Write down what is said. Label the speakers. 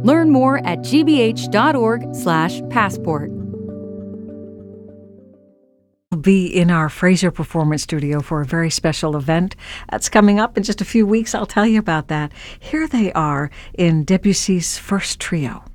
Speaker 1: Learn more at gbh.org/passport.
Speaker 2: Be in our Fraser Performance Studio for a very special event that's coming up in just a few weeks. I'll tell you about that. Here they are in Debussy's first trio.